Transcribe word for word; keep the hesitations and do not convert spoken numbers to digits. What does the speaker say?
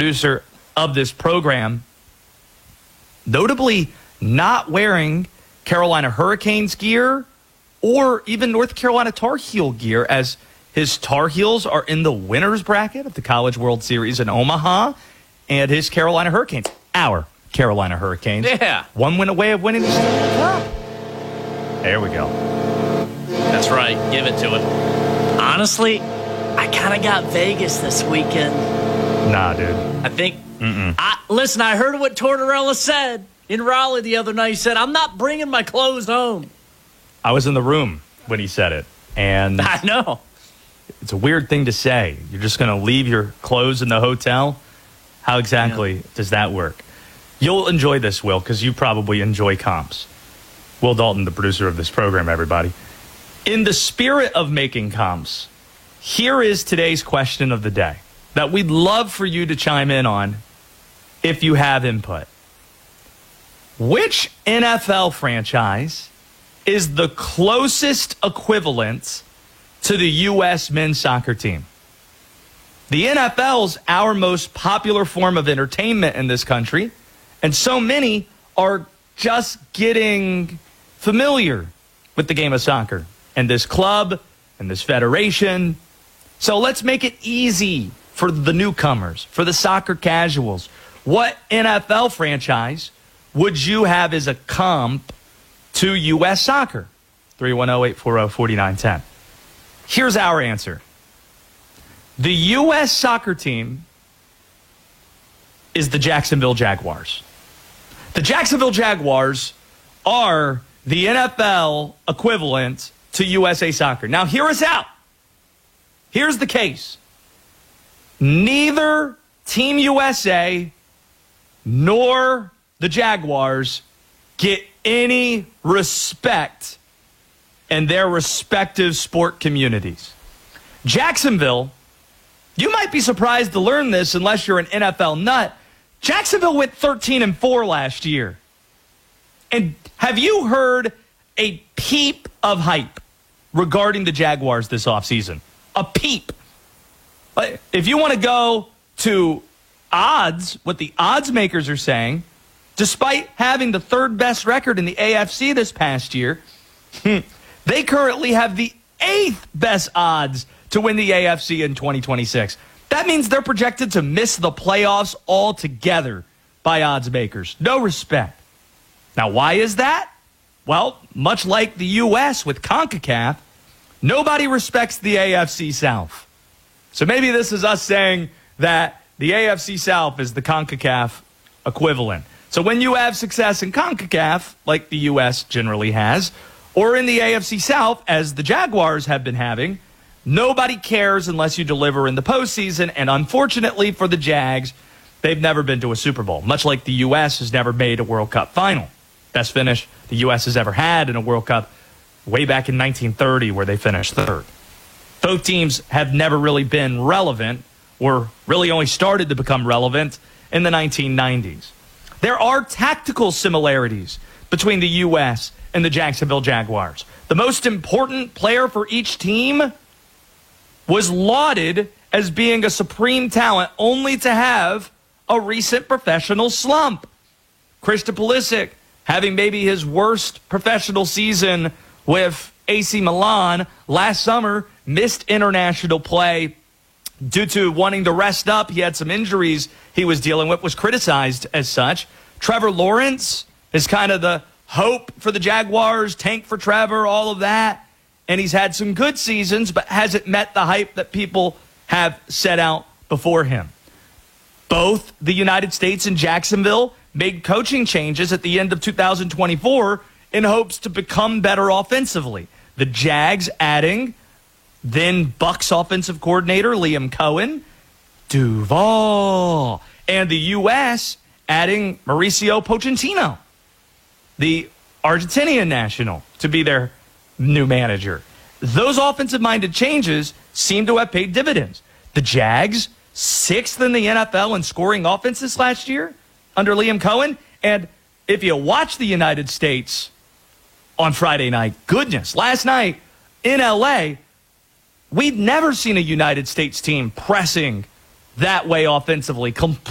producer of this program, notably not wearing Carolina Hurricanes gear or even North Carolina Tar Heel gear, as his Tar Heels are in the winner's bracket of the College World Series in Omaha, and his Carolina Hurricanes, our Carolina Hurricanes, yeah, one win away of winning the Stanley Cup. There we go. That's right. Give it to it. Honestly, I kind of got Vegas this weekend. Nah, dude. I think. I, listen, I heard what Tortorella said in Raleigh the other night. He said, "I'm not bringing my clothes home." I was in the room when he said it, and I know it's a weird thing to say. You're just going to leave your clothes in the hotel? How exactly yeah. does that work? You'll enjoy this, Will, because you probably enjoy comps. Will Dalton, the producer of this program, everybody. In the spirit of making comps, here is today's question of the day that we'd love for you to chime in on if you have input. Which N F L franchise is the closest equivalent to the U S men's soccer team? The N F L's our most popular form of entertainment in this country, and so many are just getting familiar with the game of soccer and this club and this federation. So let's make it easy for the newcomers, for the soccer casuals. What N F L franchise would you have as a comp to U S soccer? three one zero, eight four zero, four nine one zero. Here's our answer. The U S soccer team is the Jacksonville Jaguars. The Jacksonville Jaguars are the N F L equivalent to U S A Soccer. Now, hear us out. Here's the case. Neither Team U S A nor the Jaguars get any respect in their respective sport communities. Jacksonville, you might be surprised to learn this unless you're an N F L nut. Jacksonville went thirteen and four last year. And have you heard a peep of hype regarding the Jaguars this offseason? A peep. If you want to go to odds, what the odds makers are saying, despite having the third best record in the A F C this past year, they currently have the eighth best odds to win the A F C in twenty twenty-six. That means they're projected to miss the playoffs altogether by odds makers. No respect. Now, why is that? Well, much like the U S with CONCACAF, nobody respects the A F C South. So maybe this is us saying that the A F C South is the CONCACAF equivalent. So when you have success in CONCACAF, like the U S generally has, or in the A F C South, as the Jaguars have been having, nobody cares unless you deliver in the postseason. And unfortunately for the Jags, they've never been to a Super Bowl, much like the U S has never made a World Cup final. Best finish the U S has ever had in a World Cup way back in nineteen thirty, where they finished third. Both teams have never really been relevant, or really only started to become relevant in the nineteen nineties. There are tactical similarities between the U S and the Jacksonville Jaguars. The most important player for each team was lauded as being a supreme talent, only to have a recent professional slump. Christian Pulisic having maybe his worst professional season with A C Milan last summer, missed international play due to wanting to rest up. He had some injuries he was dealing with, was criticized as such. Trevor Lawrence is kind of the hope for the Jaguars, tank for Trevor, all of that. And he's had some good seasons, but hasn't met the hype that people have set out before him. Both the United States and Jacksonville made coaching changes at the end of two thousand twenty-four in hopes to become better offensively. The Jags adding then Bucs offensive coordinator Liam Cohen, Duval, and the U S adding Mauricio Pochettino, the Argentinian national, to be their new manager. Those offensive-minded changes seem to have paid dividends. The Jags, sixth in the N F L in scoring offenses last year under Liam Cohen. And if you watch the United States on Friday night, goodness, last night in L A, we'd never seen a United States team pressing that way offensively,